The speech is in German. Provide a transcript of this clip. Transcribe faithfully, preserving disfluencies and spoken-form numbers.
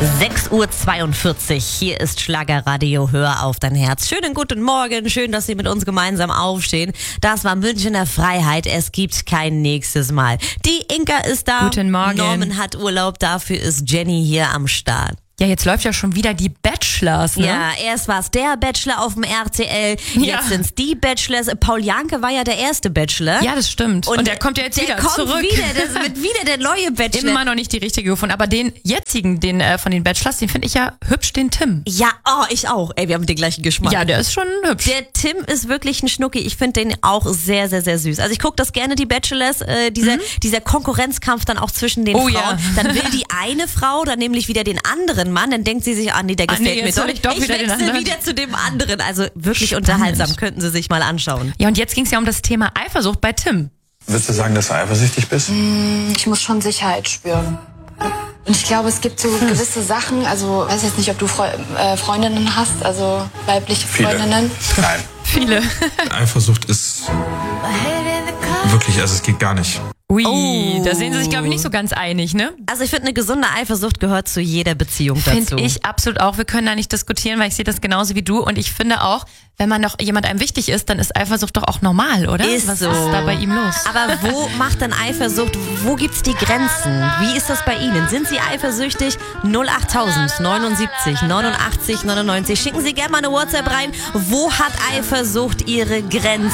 sechs Uhr zweiundvierzig, hier ist Schlagerradio, hör auf dein Herz. Schönen guten Morgen, schön, dass Sie mit uns gemeinsam aufstehen. Das war Münchener Freiheit, es gibt kein nächstes Mal. Die Inka ist da, Guten Morgen. Norman hat Urlaub, dafür ist Jenny hier am Start. Ja, jetzt läuft ja schon wieder die Bachelors, ne? Ja, erst war es der Bachelor auf dem R T L, jetzt Ja. sind's die Bachelors. Paul Janke war ja der erste Bachelor. Ja, das stimmt. Und, der kommt ja jetzt der wieder kommt zurück. wieder, das wird wieder der neue Bachelor. Immer noch nicht die richtige gefunden. Aber den jetzigen, den äh, von den Bachelors, den finde ich ja hübsch, den Tim. Ja, oh, ich auch. Ey, wir haben den gleichen Geschmack. Ja, der ist schon hübsch. Der Tim ist wirklich ein Schnucki. Ich finde den auch sehr, sehr, sehr süß. Also ich gucke das gerne, die Bachelors, äh, dieser, mhm. dieser Konkurrenzkampf dann auch zwischen den oh, Frauen. Ja. Dann will die eine Frau dann nämlich wieder den anderen Mann, dann denkt sie sich, ah nee, der gefällt ah, nee, mir doch. Ich, doch ich wieder wechsle den anderen. wieder zu dem anderen. Also wirklich Spannend. unterhaltsam, könnten Sie sich mal anschauen. Ja, und jetzt ging es ja um das Thema Eifersucht bei Tim. Würdest du sagen, dass du eifersüchtig bist? Ich muss schon Sicherheit spüren. Und ich glaube, es gibt so gewisse Sachen, also weiß jetzt nicht, ob du Freu äh, Freundinnen hast, also weibliche Viele. Freundinnen. Nein. Viele. Eifersucht ist wirklich, also es geht gar nicht. Ui, Oh. da sehen sie sich, glaube ich, nicht so ganz einig, ne? Also ich finde, eine gesunde Eifersucht gehört zu jeder Beziehung dazu. Finde ich absolut auch. Wir können da nicht diskutieren, weil ich sehe das genauso wie du. Und ich finde auch, wenn man doch jemand einem wichtig ist, dann ist Eifersucht doch auch normal, oder? Ist Was so. ist da bei ihm los? Aber wo macht denn Eifersucht, wo gibt's die Grenzen? Wie ist das bei Ihnen? Sind Sie eifersüchtig? null achttausend neunundsiebzig neunundachtzig neunundneunzig. Schicken Sie gerne mal eine WhatsApp rein. Wo hat Eifersucht ihre Grenzen?